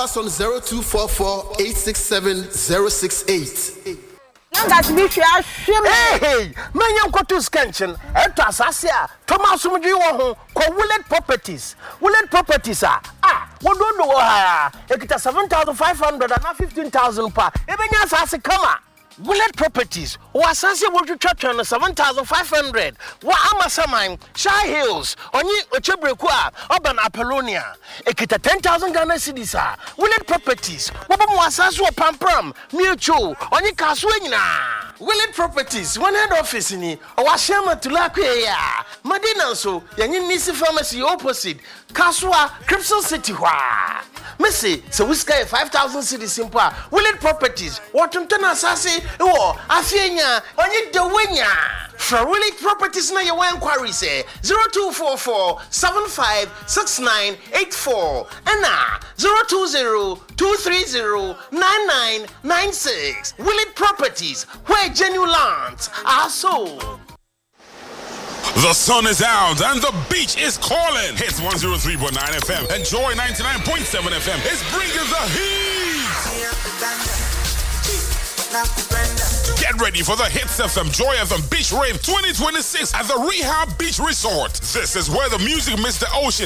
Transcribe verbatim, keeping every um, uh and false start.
us on zero two four four eight six seven zero six eight. Hey, many to scansion, and to Assassia, Thomas Mujiwo, called Willett Properties. Willett Properties are ah, what don't know her? It is seven thousand five hundred and not fifteen thousand per. Even as I say, come on. Willett Properties, was Assassia will to church on seven thousand five hundred. What am I saying? Shy Hills, Oni Ochebrequa, Urban Apollonia. It is ten thousand Ghana cedis. Willett Properties, what was Assassia Pampram, Mutual, Oni Caswina. Willett Properties, one head office in it, or was Shama to Laquia. Madina so, Yanin Nisi Pharmacy opposite, Kaswa, Crimson City. Missy, so we sky five thousand cities simple. Willett Properties, Washington Assassin, or Afianya, on you the winner. For Willett Properties, now your inquiry say zero two four four seven five six nine eight four and now zero two zero two three zero nine nine nine six. Willett Properties, where genuine lands are sold. The sun is out and the beach is calling. Hits one oh three point nine F M and Joy ninety-nine point seven F M is bringing the heat. Get ready for the Hits F M Joy F M Beach Rave twenty twenty-six at the Rehab Beach Resort. This is where the music meets the ocean